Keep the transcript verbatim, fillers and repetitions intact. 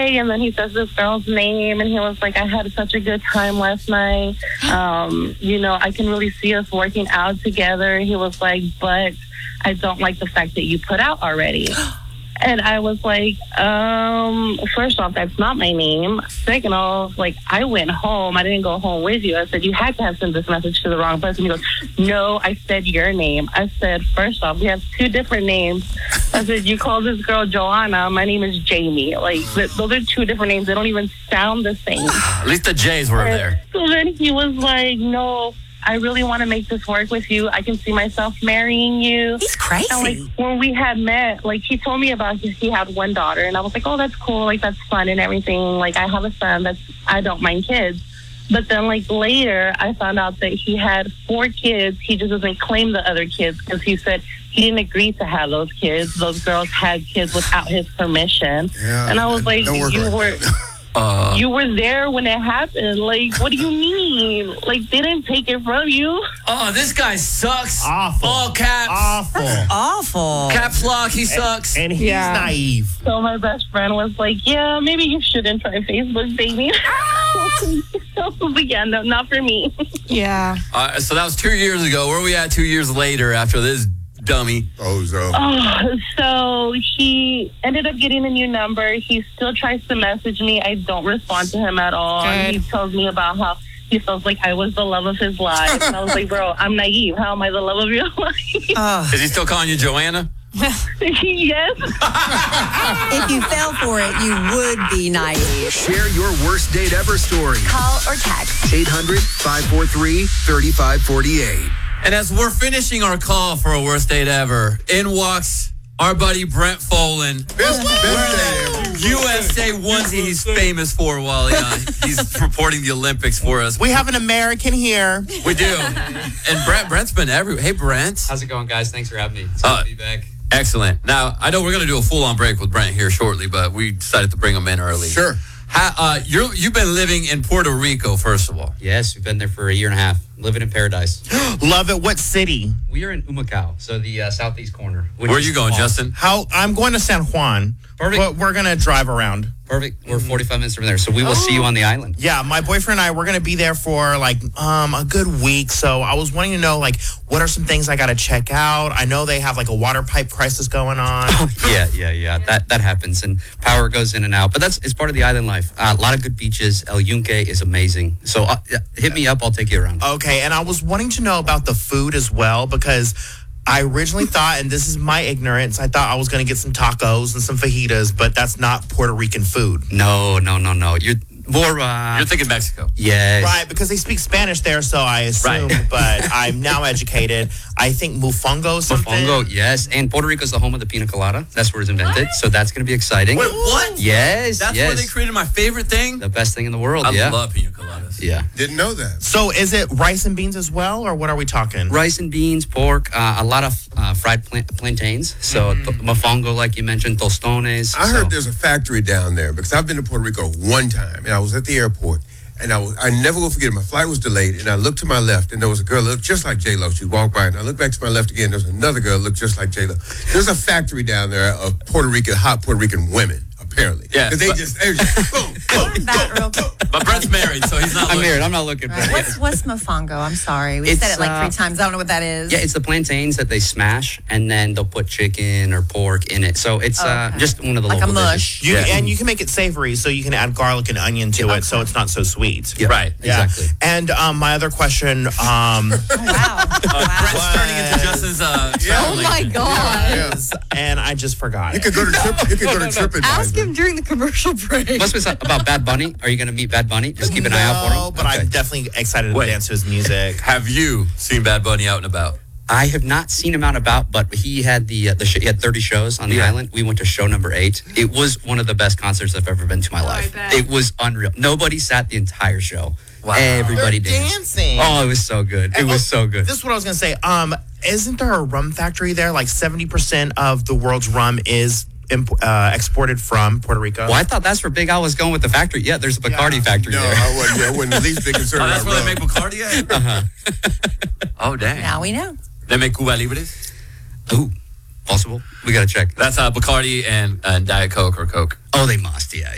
hey, and then he says this girl's name, and he was like, I had such a good time last night. Um, you know, I can really see us working out together. He was like, but I don't like the fact that you put out already. And I was like, um, first off, that's not my name. Second off, like, I went home. I didn't go home with you. I said, you had to have sent this message to the wrong person. He goes, no, I said your name. I said, first off, we have two different names. I said, you call this girl Joanna. My name is Jamie. Like, th- those are two different names. They don't even sound the same. At least the J's were and there. So then he was like, no, I really want to make this work with you. I can see myself marrying you. He's crazy. And like when we had met, like he told me about his, he had one daughter, and I was like, oh, that's cool. Like that's fun and everything. Like I have a son. That's I don't mind kids. But then like later, I found out that he had four kids. He just doesn't claim the other kids because he said he didn't agree to have those kids. Those girls had kids without his permission. Yeah, and I was like, don't work you like were. that. Uh, You were there when it happened. Like, what do you mean? Like, they didn't take it from you? oh, this guy sucks. Awful. All caps. Awful. Awful. Caps lock, he sucks. And he's Yeah. naive. So my best friend was like, yeah, maybe you shouldn't try Facebook dating. But yeah, no, not for me. Yeah. Uh, so that was two years ago. Where are we at two years later after this dummy? Oh, so. Oh, so he ended up getting a new number. He still tries to message me. I don't respond to him at all. Good. He tells me about how he feels like I was the love of his life. And I was like, bro, I'm naive. How am I the love of your life? Oh. Is he still calling you Joanna? Yes. If you fell for it, you would be naive. Share your worst date ever story. Call or text. eight hundred, five four three, three five four eight. And as we're finishing our call for a worst date ever, in walks our buddy Brent Folan. Best, best day ever. U S A onesie he's famous for while he, uh, he's reporting the Olympics for us. We have an American here. We do. And Brent, Brent's been everywhere. Hey, Brent. How's it going, guys? Thanks for having me. It's good Uh, to be back. Excellent. Now, I know we're going to do a full-on break with Brent here shortly, but we decided to bring him in early. Sure. How, uh, you're, you've been living in Puerto Rico, first of all. Yes, we've been there for a year and a half, living in paradise. Love it. What city? We are in Humacao, so the uh, southeast corner. which Where are is you going, awesome. Justin? How? I'm going to San Juan. Perfect. But we're going to drive around. Perfect. We're forty-five minutes from there, so we will see you on the island. Yeah, my boyfriend and I, we're going to be there for like um, a good week. So I was wanting to know, like, what are some things I got to check out? I know they have like a water pipe crisis going on. Yeah, yeah, yeah. That that happens, and power goes in and out. But that's it's part of the island life. Uh, a lot of good beaches. El Yunque is amazing. So uh, yeah, hit me up. I'll take you around. Okay, and I was wanting to know about the food as well because I originally thought, and this is my ignorance, I thought I was going to get some tacos and some fajitas, but that's not Puerto Rican food. No, no, no, no. You're more. Uh, You're thinking Mexico. yes. Right, because they speak Spanish there, so I assume, Right. but I'm now educated. I think mofongo something. Mofongo, yes. And Puerto Rico is the home of the pina colada. That's where it's invented. So that's going to be exciting. Wait, what? Yes, That's yes. where they created my favorite thing? The best thing in the world, I yeah. love pina coladas. Yeah. Didn't know that. So is it rice and beans as well, or what are we talking? Rice and beans, pork, uh, a lot of uh, fried pla- plantains. So Mm-hmm. t- mofongo, like you mentioned, tostones. I so. heard there's a factory down there because I've been to Puerto Rico one time, and I was at the airport, and I was I never will forget it. My flight was delayed, and I looked to my left, and there was a girl that looked just like J Lo. She walked by, and I looked back to my left again. There was another girl that looked just like J Lo. There's a factory down there of Puerto Rican, hot Puerto Rican women, apparently. Yeah, 'Cause they but- just, they just boom, boom, That boom, real boom. But Brent's married, so he's not I'm looking. married. I'm not looking for Right. it. What's what's mofongo? I'm sorry. We It's, said it like uh, three times. I don't know what that is. Yeah, it's the plantains that they smash, and then they'll put chicken or pork in it. So it's Oh, uh, okay. just one of the Like a local mush. dishes. You, Yeah. And you can make it savory, so you can add garlic and onion to it, so it's not so sweet. Yeah, Right. Yeah. Exactly. And um, my other question, um, Oh, wow. Brent's wow. turning into Justin's uh, travel Oh my agent. God. is, and I just forgot. You it. could go to Trip. You could go to TripAdvisor. Ask him during the commercial break. Must be something about Bad Bunny. Are you going to meet Bad Bunny? Just keep an eye out for No, him. but Okay. I'm definitely excited to Wait. dance to his music. Have you seen Bad Bunny out and about? I have not seen him out and about, but he had the uh, the sh- he had thirty shows on the Yeah. island. We went to show number eight. It was one of the best concerts I've ever been to in my life. bet. It was unreal. Nobody sat the entire show. Wow. Everybody They're danced. dancing. Oh, it was so good. It And, was oh, so good. This is what I was gonna say. Um, isn't there a rum factory there? Like seventy percent of the world's rum is imp- uh, exported from Puerto Rico. Well, I thought that's where Big Al was going with the factory. Yeah, there's a Bacardi factory No, there. I wouldn't. I wouldn't at least be concerned Oh, that's about where they rum. make Bacardi at? Uh-huh. Oh, dang. Now we know. They make Cuba Libres? Ooh, possible. We got to check. That's uh, Bacardi and, and Diet Coke or Coke. Oh, they must. Yeah,